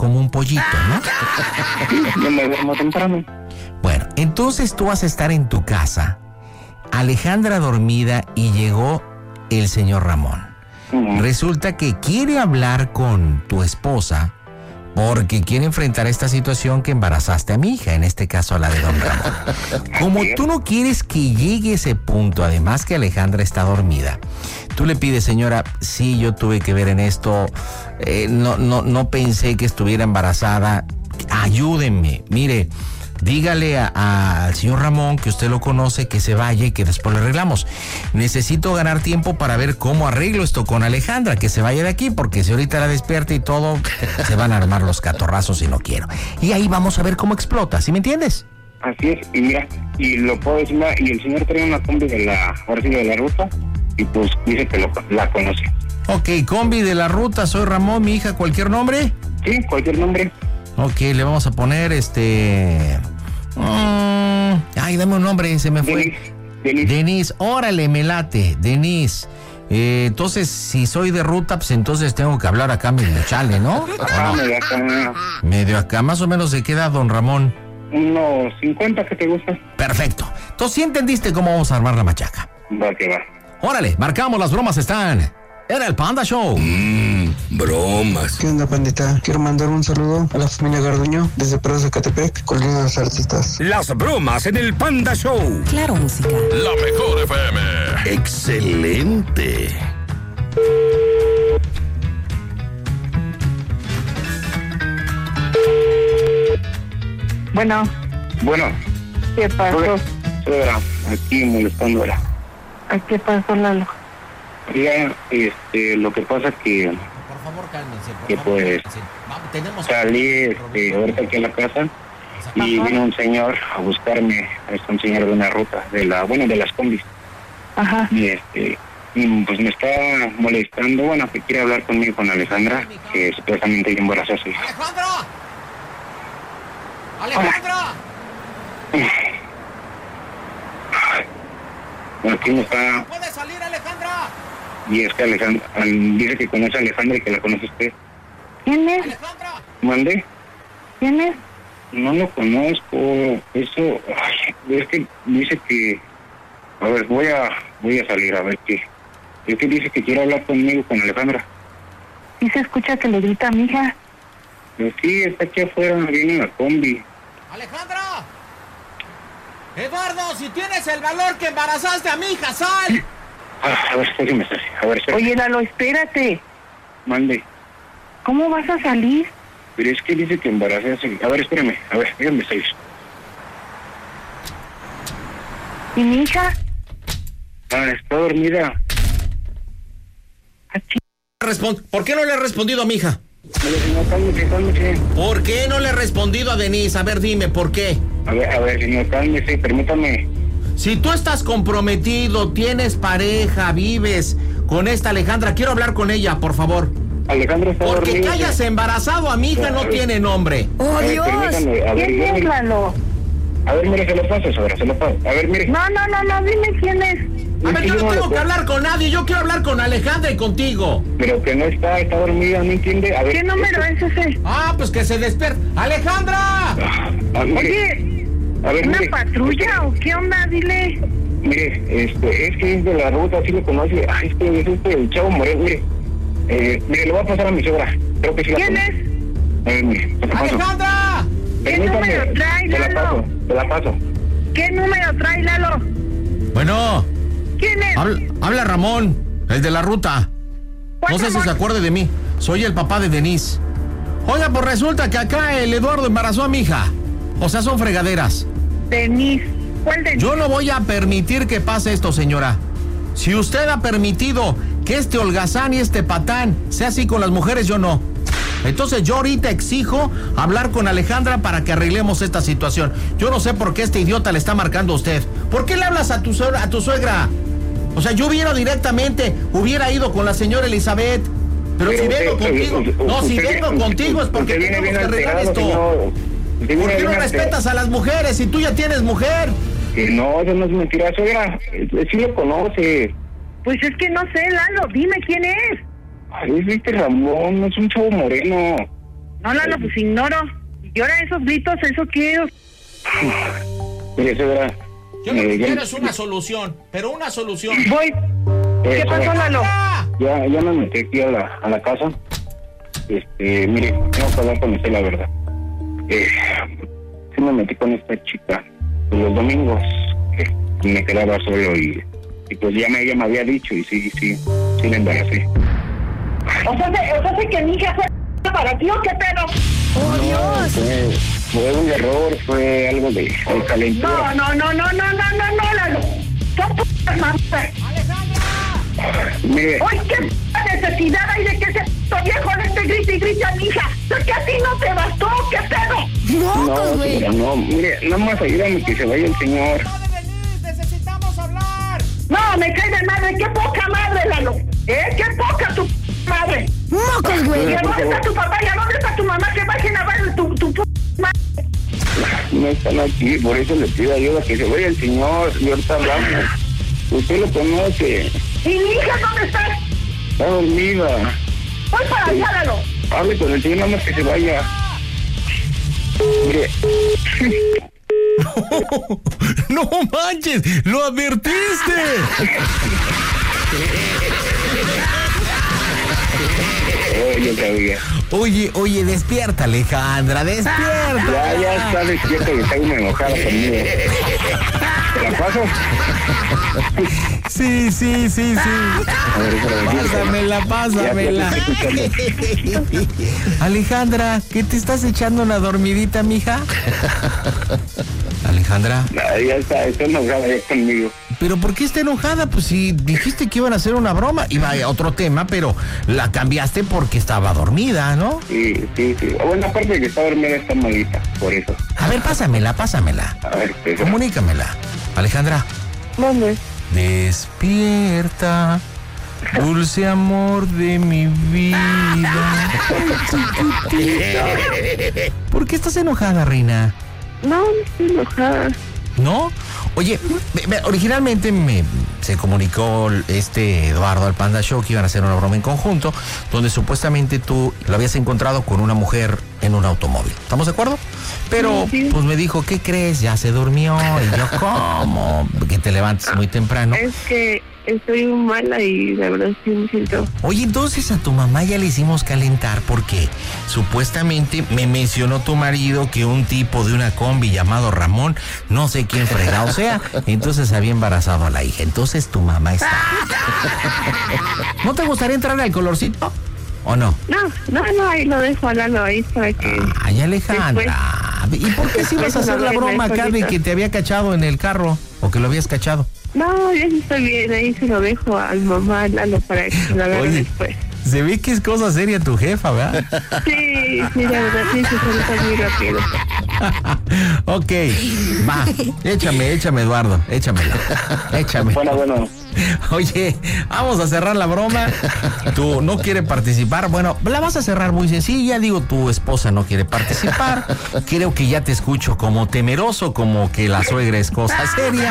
como un pollito, ¿no? Yo me duermo temprano. Bueno, entonces tú vas a estar en tu casa, Alejandra dormida, y llegó el señor Ramón. Resulta que quiere hablar con tu esposa porque quiere enfrentar esta situación que embarazaste a mi hija, en este caso a la de don Ramón. Como tú no quieres que llegue ese punto, además que Alejandra está dormida, tú le pides, señora, sí, yo tuve que ver en esto, no pensé que estuviera embarazada, ayúdenme, mire, dígale al señor Ramón que usted lo conoce, que se vaya y que después le arreglamos. Necesito ganar tiempo para ver cómo arreglo esto con Alejandra, que se vaya de aquí, porque si ahorita la despierta y todo, se van a armar los catorrazos y no quiero. Y ahí vamos a ver cómo explota, ¿sí me entiendes? Así es, y mira, y lo puedo decir, y el señor trae una combi de la ruta, y pues dice que la conoce. Ok, combi de la ruta, soy Ramón, mi hija, ¿cualquier nombre? Sí, cualquier nombre. Ok, le vamos a poner ay, dame un nombre, se me fue. Denise, órale, me late, Denise. Entonces, si soy de ruta, pues entonces tengo que hablar acá medio chale, ¿no? Medio acá. Medio acá, más o menos se queda don Ramón. Unos 50, ¿qué te gusta? Perfecto. Entonces, ¿sí entendiste cómo vamos a armar la machaca? Va que va. Órale, marcamos, las bromas están en el Panda Show. Bromas. ¿Qué onda, pandita? Quiero mandar un saludo a la familia Garduño desde Perros de Catepec, con los artistas. Las bromas en el Panda Show. Claro, música. La mejor FM. Excelente. Bueno. ¿Qué pasó? Suegra, aquí molestándola. ¿Qué pasó, Lalo? Ya, lo que pasa que... Por favor, cálmense. Que pues salí ahorita aquí a la casa y vino un señor a buscarme, es un señor de una ruta, de las combis. Ajá. Y pues me está molestando, que quiere hablar conmigo, con Alejandra, que supuestamente ella embarazó a su hija. ¡Alejandra! Aquí me está... ¡Puede salir, Alejandra! Y es que Alejandra dice que conoce a Alejandra y que la conoce usted. ¿Quién es? ¡Alejandra! ¿Mande? ¿Quién es? No lo conozco. Eso... es que dice que... A ver, voy a salir a ver qué... Es que dice que quiere hablar conmigo, con Alejandra. ¿Y se escucha que le grita a mi hija? Pero sí, está aquí afuera, viene en la combi. ¡Alejandra! Eduardo, si tienes el valor que embarazaste a mi hija, sal. A ver, déjeme salir. A ver, Oye, Lalo, espérate. Mande. ¿Cómo vas a salir? Pero es que dice que embarazé a su hija. A ver, espérame. A ver, déjame salir. ¿Y mi hija? Está dormida. ¿Por qué no le he respondido a mi hija? Señor, cálmese. ¿Por qué no le he respondido a Denise? A ver, dime, ¿por qué? A ver, señor, cálmese, permítame. Si tú estás comprometido, tienes pareja, vives con esta Alejandra, quiero hablar con ella, por favor. Alejandra está dormida. Porque que hayas embarazado a mi hija no tiene nombre. ¡Oh, Dios! ¿Quién es, Lalo? A ver, mire, se lo paso, señora, se lo paso. A ver, mire. No, dime quién es. A ver, yo no tengo que hablar con nadie, yo quiero hablar con Alejandra y contigo. Pero que no está dormida, ¿no entiende? A ver, ¿Qué número es ese? Pues que se despierte. ¡Alejandra! Oye, a ver, ¿una mire, patrulla o qué onda? Dile. Mire, es que es de la ruta, así lo conoce. Es el Chavo Moreno, mire. Mire, lo voy a pasar a mi suegra. Creo que sí la ¿Quién conoce. es? A ver, mire, se lo paso. ¡Alejandra! ¿Qué número trae, Lalo? Te la paso. ¿Qué número trae, Lalo? Bueno. ¿Quién es? Habla Ramón, el de la ruta. No sé si se acuerde de mí. Soy el papá de Denise. Oiga, pues resulta que acá el Eduardo embarazó a mi hija. O sea, son fregaderas. Denise. ¿Cuál Denise? Yo no voy a permitir que pase esto, señora. Si usted ha permitido que este holgazán y este patán sea así con las mujeres, yo no. Entonces yo ahorita exijo hablar con Alejandra para que arreglemos esta situación. Yo no sé por qué este idiota le está marcando a usted. ¿Por qué le hablas a tu suegra? O sea, yo hubiera directamente, hubiera ido con la señora Elizabeth. Pero si vengo contigo, si vengo contigo es porque tenemos que arreglar esto. ¿Por qué no respetas a las mujeres si tú ya tienes mujer? No, eso no es mentira, suegra. Sí lo conoce. Pues es que no sé, Lalo, dime quién es. Es Ramón, es un Chavo Moreno. No, Lalo, pues ignoro. Y ahora esos gritos, ¿eso qué? Mire, suegra. Yo lo que quiero es una solución, pero una solución. Voy. ¿Qué pasó, Lalo? Ya me metí aquí a la casa. Mire, tengo que hablar con usted la verdad. Sí me metí con esta chica los domingos, me quedaba solo y pues ella me había dicho y sí la embaracé. O sea que mi hija fue para ti, ¿o qué pedo? ¡Oh, Dios! Fue un error, fue algo de calentura. No, Lalo. Son putas mamás. Mire. Oye, ¿qué necesidad hay de que ese viejo le grite y grite a mi hija? ¿Que a ti no te bastó? ¿Qué pedo? ¡No, güey! No, mire, nada más ayúdame que se vaya el señor. Necesitamos hablar. No, me cae de madre. ¡Qué poca madre, Lalo! ¡Qué poca tu madre! ¡Mocos, güey! ¿Y a dónde está tu papá? ¿Y a dónde está tu mamá? Que bajen a ver tu madre. No están aquí, por eso le pido ayuda, que se vaya el señor y ahorita hablamos. Usted lo conoce. ¿Y mi hija dónde está? Está dormida. Voy para allá, Lalo. Hable con el señor, nada más que se vaya. Mire. No manches, lo advertiste. Yo sabía. Oye, despierta, Alejandra, despierta. Ya está despierta y está muy enojada conmigo. ¿Te la paso? Sí. A ver, Pásamela. Alejandra, ¿qué te estás echando una dormidita, mija? Alejandra. Ya está enojada ya conmigo. ¿Pero por qué está enojada? Pues si dijiste que iban a hacer una broma, iba a otro tema, pero la cambiaste porque estaba dormida, ¿no? Sí. Bueno, aparte de que está dormida, está malita, por eso. A ver, pásamela. A ver, pues, Comunícamela. Alejandra. ¿Dónde? Despierta, dulce amor de mi vida. ¿Por qué estás enojada, reina? No estoy enojada. ¿No? Oye, originalmente se comunicó Eduardo al Panda Show que iban a hacer una broma en conjunto, donde supuestamente tú lo habías encontrado con una mujer en un automóvil. ¿Estamos de acuerdo? Pero Sí. pues me dijo, ¿qué crees? Ya se durmió. Y yo, ¿cómo? Que te levantes muy temprano. Es que estoy muy mala y la verdad sí me siento. Oye, entonces a tu mamá ya le hicimos calentar porque supuestamente me mencionó tu marido que un tipo de una combi llamado Ramón, no sé quién fregado sea, entonces había embarazado a la hija. Entonces tu mamá está. ¿No te gustaría entrar al colorcito? ¿O no? No, ahí lo dejo, Lalo, ahí para que... Ay, Alejandra. ¿Y por qué si vas a hacer la broma acá de que te había cachado en el carro o que lo habías cachado? No, yo sí estoy bien, ahí se lo dejo a mi mamá, Lalo, para que se lo haga después. Se ve que es cosa seria tu jefa, ¿verdad? Sí, la verdad, sí, se suelta muy rápido. Ok, va, échame, Eduardo, échame. Bueno. Oye, vamos a cerrar la broma. Tú no quieres participar. Bueno, la vas a cerrar muy sencilla. Digo, tu esposa no quiere participar. Creo que ya te escucho como temeroso, como que la suegra es cosa seria.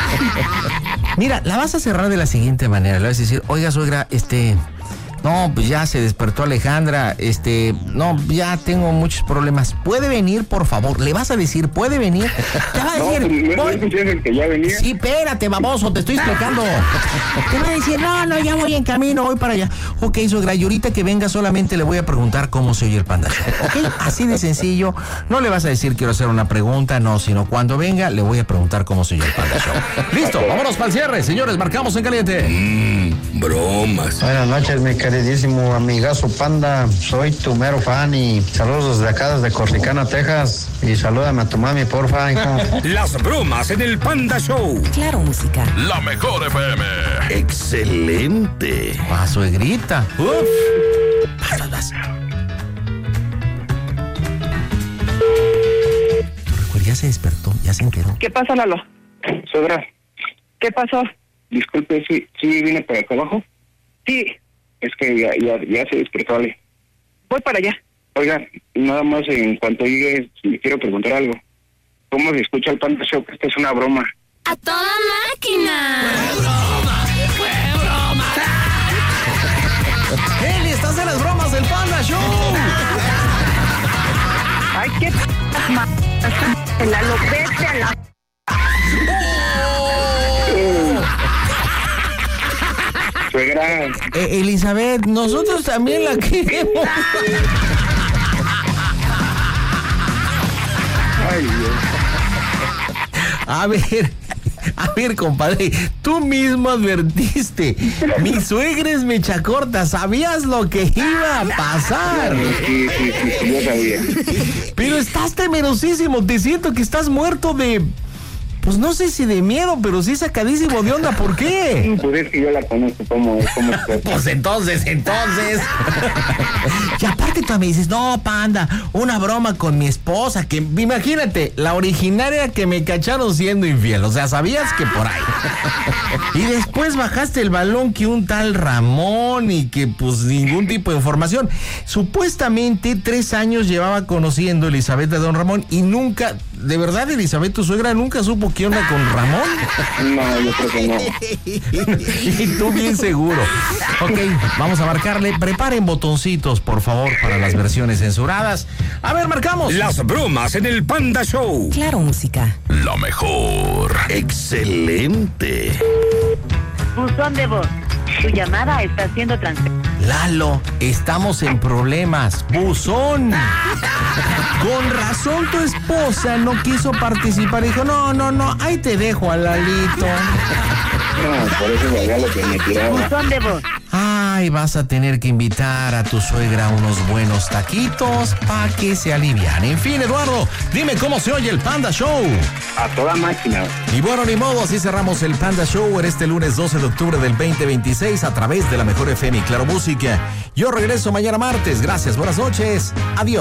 Mira, la vas a cerrar de la siguiente manera. Le vas a decir, oiga, suegra, no, pues ya se despertó Alejandra, no, ya tengo muchos problemas. ¿Puede venir, por favor? Le vas a decir, ¿puede venir? Te va a decir, ¿no que ya venía? Sí, espérate, baboso, te estoy explicando. Te va a decir, no, ya voy en camino, voy para allá. Ok, suegra, y ahorita que venga solamente le voy a preguntar cómo se oye el Panda Show. Ok, así de sencillo. No le vas a decir quiero hacer una pregunta, no, sino cuando venga le voy a preguntar cómo se oye el Panda Show. Listo, vámonos para el cierre, señores, marcamos en caliente. Bromas. Buenas noches, mi queridísimo amigazo Panda. Soy tu mero fan y saludos desde acá, desde Corsicana, Texas. Y salúdame a tu mami, porfa, hijo. Las bromas en el Panda Show. Claro, música. La mejor FM. Excelente. Suegrita. Uf. Vas. Ya se despertó, ya se enteró. ¿Qué pasa, Lalo? Suegra, ¿Qué pasó? disculpe, ¿sí viene para acá abajo? Sí, Es que ya se despertó, Ale. voy para allá. Oiga, nada más en cuanto llegue, le quiero preguntar algo. ¿Cómo se escucha el Panda Show? Que esta es una broma. ¡A toda máquina! ¡Eli, estás en las bromas del Panda Show! Ay, qué la vete a la... Suegra. Elizabeth, nosotros también la queremos. Ay, Dios. A ver, compadre, tú mismo advertiste. Mi suegra es mecha corta, sabías lo que iba a pasar. Sí, yo sabía. Pero estás temerosísimo, te siento que estás muerto de... Pues no sé si de miedo, pero sí sacadísimo de onda, ¿por qué? Pues es que yo la conozco como Pues entonces. Y aparte tú me dices, no, Panda, una broma con mi esposa, que imagínate, la originaria que me cacharon siendo infiel, o sea, sabías que por ahí. Y después bajaste el balón que un tal Ramón y que pues ningún tipo de información. Supuestamente 3 años llevaba conociendo Elizabeth a don Ramón y nunca, de verdad, Elizabeth, tu suegra nunca supo qué onda con Ramón. No, yo creo que no. Y tú bien seguro. Ok, vamos a marcarle. Preparen botoncitos, por favor, para las versiones censuradas. A ver, marcamos. Las bromas en el Panda Show. Claro, música. Lo mejor. Excelente. Buzón de voz. Tu llamada está siendo transferida. Lalo, estamos en problemas. Buzón. Con razón tu esposa no quiso participar. Dijo, no, ahí te dejo a Lalito. No, por eso valía lo que me tiraba. Buzón de voz. Ay, vas a tener que invitar a tu suegra a unos buenos taquitos para que se alivian. En fin, Eduardo, dime cómo se oye el Panda Show. A toda máquina. Y bueno, ni modo, así cerramos el Panda Show en este lunes 12 de octubre del 2026 a través de la Mejor FM y Claro Música. Yo regreso mañana martes. Gracias, buenas noches. Adiós.